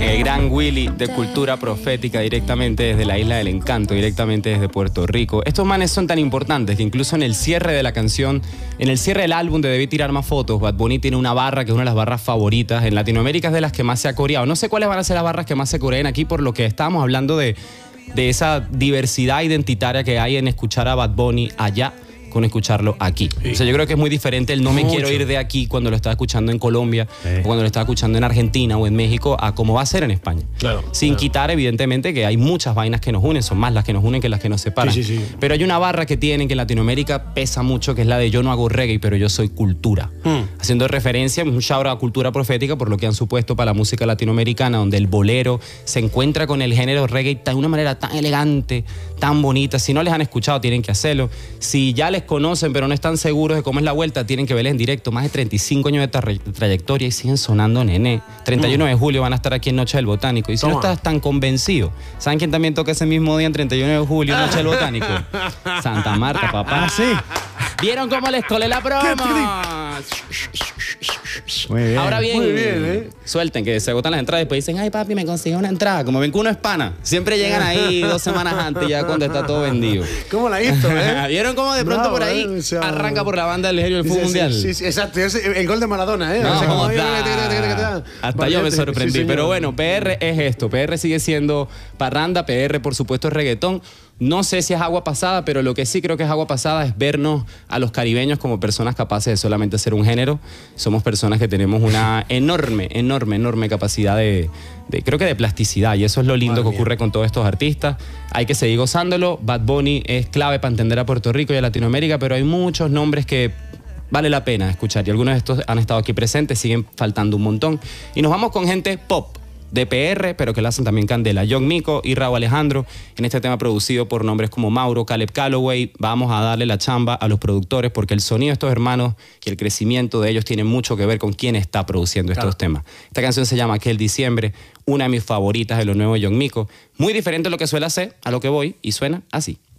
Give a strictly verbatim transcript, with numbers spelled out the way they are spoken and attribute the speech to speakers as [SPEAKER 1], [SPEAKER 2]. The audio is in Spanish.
[SPEAKER 1] El gran Willy de Cultura Profética, directamente desde la Isla del Encanto, directamente desde Puerto Rico. Estos manes son tan importantes que incluso en el cierre de la canción, en el cierre del álbum de Debí Tirar Más Fotos, Bad Bunny tiene una barra que es una de las barras favoritas. En Latinoamérica es de las que más se ha coreado. No sé cuáles van a ser las barras que más se coreen aquí, por lo que estábamos hablando de, de esa diversidad identitaria que hay en escuchar a Bad Bunny allá con escucharlo aquí. Sí. O sea, yo creo que es muy diferente el no me Mucho. quiero ir de aquí cuando lo estaba escuchando en Colombia, sí. o cuando lo estaba escuchando en Argentina o en México, a cómo va a ser en España.
[SPEAKER 2] Claro,
[SPEAKER 1] Sin
[SPEAKER 2] claro.
[SPEAKER 1] quitar, evidentemente, que hay muchas vainas que nos unen, son más las que nos unen que las que nos separan.
[SPEAKER 2] Sí, sí, sí.
[SPEAKER 1] Pero hay una barra que tienen que en Latinoamérica pesa mucho, que es la de yo no hago reggae, pero yo soy cultura. Hmm. Haciendo referencia, un shout out a Cultura Profética por lo que han supuesto para la música latinoamericana, donde el bolero se encuentra con el género reggae de una manera tan elegante, tan bonita. Si no les han escuchado, tienen que hacerlo. Si ya les conocen, pero no están seguros de cómo es la vuelta, tienen que verles en directo. Más de treinta y cinco años de, tra de trayectoria y siguen sonando, nene. treinta y uno de julio van a estar aquí en Noche del Botánico. Y si Toma. no estás tan convencido, ¿saben quién también toca ese mismo día en treinta y uno de julio, Noche del Botánico? Santa Marta, papá.
[SPEAKER 2] Ah, sí.
[SPEAKER 1] ¿Vieron cómo les colé la promo?
[SPEAKER 2] Muy bien.
[SPEAKER 1] Ahora bien,
[SPEAKER 2] Muy bien, ¿eh?
[SPEAKER 1] Suelten que se agotan las entradas y después dicen, ay papi, me conseguí una entrada. Como ven que uno es pana, siempre llegan ahí dos semanas antes ya cuando está todo vendido.
[SPEAKER 2] ¿Cómo la hizo, eh?
[SPEAKER 1] ¿Vieron cómo de pronto
[SPEAKER 2] Bravo,
[SPEAKER 1] por ahí
[SPEAKER 2] eh, o sea,
[SPEAKER 1] arranca por la banda del Legio del Fútbol
[SPEAKER 2] sí,
[SPEAKER 1] Mundial?
[SPEAKER 2] Sí, sí, exacto. Es el gol de Maradona, ¿eh?
[SPEAKER 1] No,
[SPEAKER 2] o sea, como
[SPEAKER 1] da. Hasta yo me sorprendí. Sí, pero bueno, P R es esto. P R sigue siendo parranda. P R, por supuesto, es reggaetón. No sé si es agua pasada, pero lo que sí creo que es agua pasada es vernos a los caribeños como personas capaces de solamente ser un género. Somos personas que tenemos una enorme, enorme, enorme capacidad de, de creo que de plasticidad. Y eso es lo lindo Madre que ocurre mía. con todos estos artistas. Hay que seguir gozándolo. Bad Bunny es clave para entender a Puerto Rico y a Latinoamérica, pero hay muchos nombres que vale la pena escuchar. Y algunos de estos han estado aquí presentes, siguen faltando un montón. Y nos vamos con gente pop de P R, pero que la hacen también candela. Young Miko y Raúl Alejandro, en este tema producido por nombres como Mauro, Caleb Calloway. Vamos a darle la chamba a los productores porque el sonido de estos hermanos y el crecimiento de ellos tiene mucho que ver con quién está produciendo claro. estos temas. Esta canción se llama Aquel Diciembre, una de mis favoritas de lo nuevo de Young Miko. Muy diferente a lo que suele hacer, a lo que voy, y suena así.